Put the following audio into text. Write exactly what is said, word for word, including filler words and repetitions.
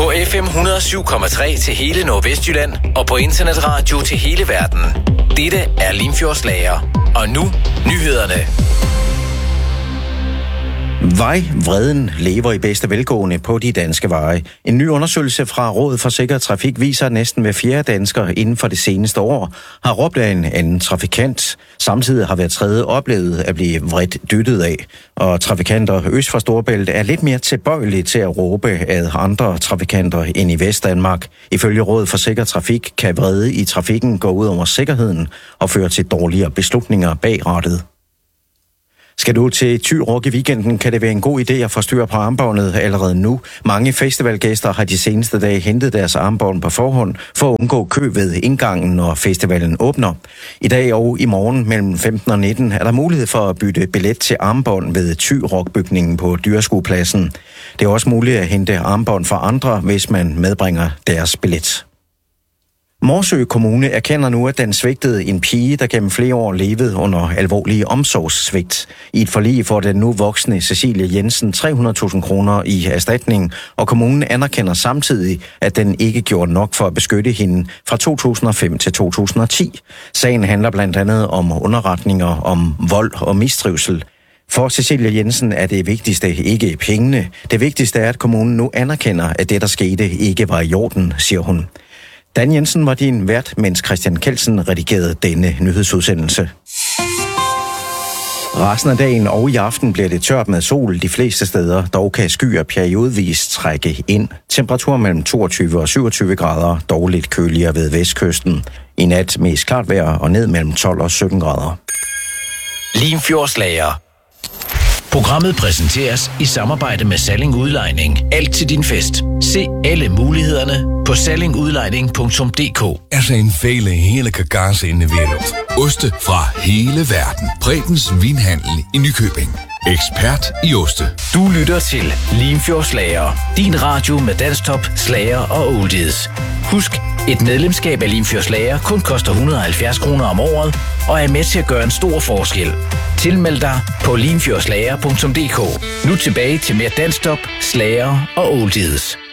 På F M et hundrede og syv komma tre til hele Nordvestjylland og på internetradio til hele verden. Dette er Limfjordslager. Og nu nyhederne. Vejvreden lever i bedste velgående på de danske veje. En ny undersøgelse fra Rådet for Sikker Trafik viser, at næsten hver fjerde dansker inden for det seneste år har råbt af en anden trafikant. Samtidig har hver tredje oplevet at blive vredt dyttet af. Og trafikanter øst for Storebælt er lidt mere tilbøjelige til at råbe af andre trafikanter end i Vestdanmark. Ifølge Rådet for Sikker Trafik kan vrede i trafikken gå ud over sikkerheden og føre til dårligere beslutninger bag rattet. Skal du til Thy Rock i weekenden, kan det være en god idé at få styr på armbåndet allerede nu. Mange festivalgæster har de seneste dage hentet deres armbånd på forhånd for at undgå kø ved indgangen, når festivalen åbner. I dag og i morgen mellem femten og nitten er der mulighed for at bytte billet til armbånd ved Thy Rock-bygningen på Dyreskuepladsen. Det er også muligt at hente armbånd fra andre, hvis man medbringer deres billet. Morsø Kommune erkender nu, at den svigtede en pige, der gennem flere år levede under alvorlige omsorgssvigt. I et forlig får den nu voksne Cecilie Jensen tre hundrede tusind kroner i erstatning, og kommunen anerkender samtidig, at den ikke gjorde nok for at beskytte hende fra to tusind og fem til to tusind og ti. Sagen handler blandt andet om underretninger om vold og mistrivsel. For Cecilie Jensen er det vigtigste ikke pengene. Det vigtigste er, at kommunen nu anerkender, at det, der skete, ikke var i orden, siger hun. Dan Jensen var din vært, mens Christian Kelsen redigerede denne nyhedsudsendelse. Resten af dagen og i aften bliver det tørt med sol de fleste steder. Dog kan skyer periodvis trække ind. Temperatur mellem toogtyve og syvogtyve grader, dog lidt køligere ved vestkysten. I nat mest klart vejr og ned mellem tolv og sytten grader. Limfjordslager. Programmet præsenteres i samarbejde med Salling Udlejning. Alt til din fest. Se alle mulighederne på salling udlejning punktum d k. Er zijn vele heerlijke kazen in de wereld. Oste fra hele verden. Prebens Vinhandel i Nykøbing. Ekspert i oste. Du lytter til Limfjordslager. Din radio med dansktop, slager og oldies. Husk, et medlemskab af Limfjordslager kun koster et hundrede og halvfjerds kroner om året og er med til at gøre en stor forskel. Tilmeld dig på limfjordslager punktum d k. Nu tilbage til mere dansktop, slager og oldies.